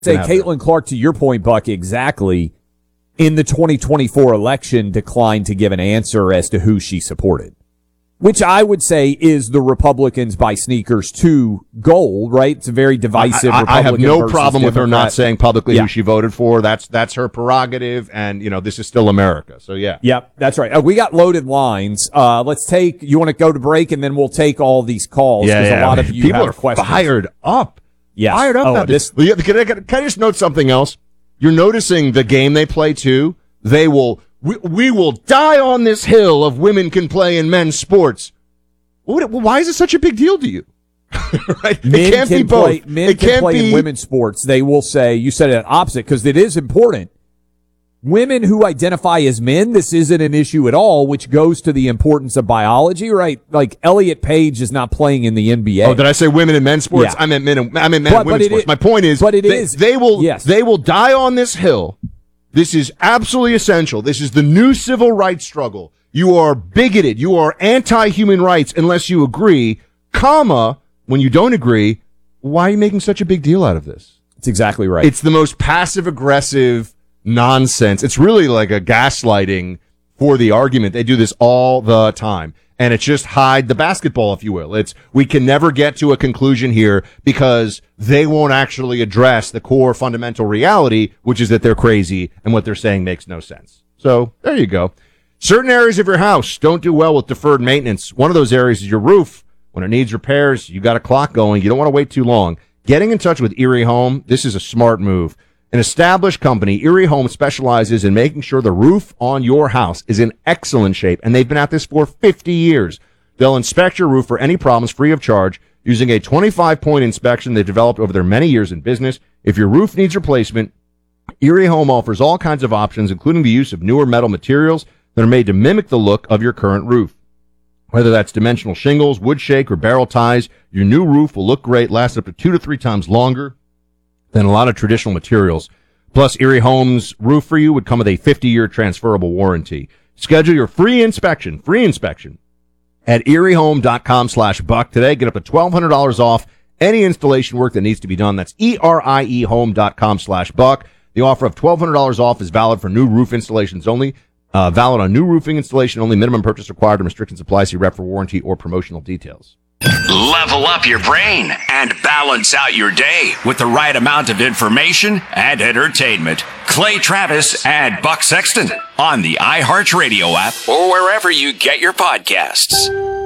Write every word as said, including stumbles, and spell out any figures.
Say, Caitlin Clark, to your point, Buck, exactly, in the twenty twenty-four election declined to give an answer as to who she supported, which I would say is the Republicans by sneakers to goal, right? It's a very divisive I, I, Republican I have no problem with Democrat. her not saying publicly yeah. who she voted for. That's that's her prerogative, and, you know, this is still America. So, yeah. Yep, that's right. Uh, we got loaded lines. Uh, let's take, you want to go to break, and then we'll take all these calls, because Yeah, yeah. a lot of you People have are questions. fired up. Yes. Fired up oh, about this. this. Can I, can I just note something else? You're noticing the game they play, too. They will, we, we will die on this hill of women can play in men's sports. Well, why is it such a big deal to you? Right? Men it can't can be both. play, men it can can't play be in women's sports. They will say, you said it opposite, because it is important. Women who identify as men, this isn't an issue at all, which goes to the importance of biology, right? Like, Elliot Page is not playing in the N B A. Oh, did I say women in men's sports? Yeah. I meant men. In, I meant men But- in women's but it sports. is- My point is, but it they, is- they will. yes. They will die on this hill. This is absolutely essential. This is the new civil rights struggle. You are bigoted. You are anti-human rights unless you agree. Comma, when you don't agree, why are you making such a big deal out of this? That's exactly right. It's the most passive-aggressive nonsense. It's really like a gaslighting for the argument. They do this all the time. And it's just hide the basketball, if you will. It's, we can never get to a conclusion here because they won't actually address the core fundamental reality, which is that they're crazy and what they're saying makes no sense. So there you go. Certain areas of your house don't do well with deferred maintenance. One of those areas is your roof. When it needs repairs, you got a clock going. You don't want to wait too long. Getting in touch with Erie Home, this is a smart move. An established company, Erie Home specializes in making sure the roof on your house is in excellent shape, and they've been at this for fifty years. They'll inspect your roof for any problems free of charge using a twenty-five point inspection they developed over their many years in business. If your roof needs replacement, Erie Home offers all kinds of options, including the use of newer metal materials that are made to mimic the look of your current roof. Whether that's dimensional shingles, wood shake, or barrel ties, your new roof will look great, last up to two to three times longer than a lot of traditional materials. Plus, Erie Home's roof for you would come with a fifty-year transferable warranty. Schedule your free inspection, free inspection, at eriehome.com slash buck today. Get up to twelve hundred dollars off any installation work that needs to be done. That's E-R-I-E home.com slash buck. The offer of twelve hundred dollars off is valid for new roof installations only. Uh, valid on new roofing installation only. Minimum purchase required and restrictions apply. See rep for warranty or promotional details. Level up your brain and balance out your day with the right amount of information and entertainment. Clay Travis and Buck Sexton on the iHeartRadio app or wherever you get your podcasts.